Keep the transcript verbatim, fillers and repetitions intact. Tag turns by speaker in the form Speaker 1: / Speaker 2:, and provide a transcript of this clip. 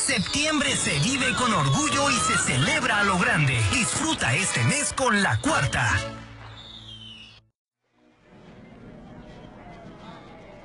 Speaker 1: Septiembre se vive con orgullo y se celebra a lo grande. Disfruta este mes con La Cuarta.